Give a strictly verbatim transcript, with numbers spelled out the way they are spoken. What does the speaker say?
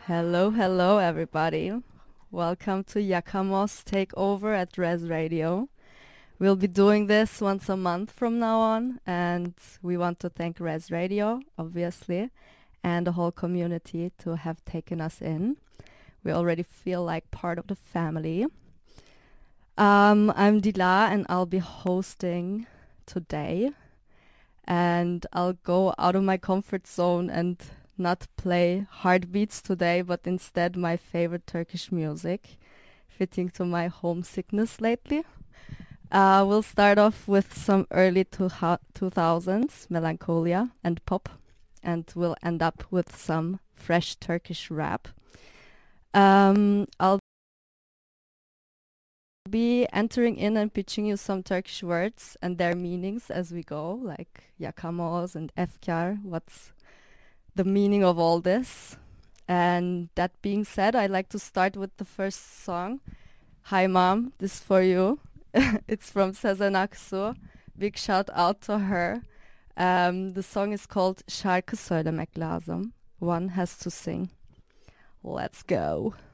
Hello, hello, everybody. Welcome to Yakamos Takeover at Res Radio. We'll be doing this once a month from now on, and we want to thank Res Radio, obviously, and the whole community to have taken us in. We already feel like part of the family. Um, I'm Dila, and I'll be hosting today. And I'll go out of my comfort zone and not play hard beats today, but instead my favorite Turkish music, fitting to my homesickness lately. Uh, we'll start off with some early two thousands melancholia and pop, and we'll end up with some fresh Turkish rap. Um, I'll be entering in and pitching you some Turkish words and their meanings as we go, like yakamos and efkar, what's the meaning of all this. And that being said, I'd like to start with the first song. Hi Mom, this is for you. It's from Sezen Aksu. Big shout out to her. Um, the song is called Şarkı Söylemek Lazım. One has to sing. Let's go.